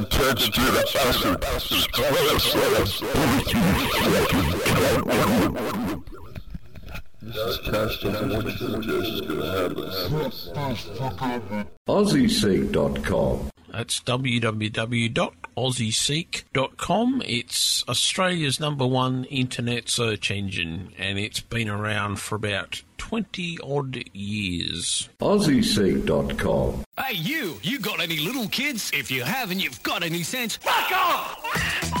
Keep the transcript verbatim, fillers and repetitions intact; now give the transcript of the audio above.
Attached to the acid. Aussie Seek dot com. That's w w w dot aussie seek dot com. It's Australia's number one internet search engine, and it's been around for about twenty odd years. Aussie Seek dot com. Hey, you! You got any little kids? If you haven't, you've got any sense. Fuck off!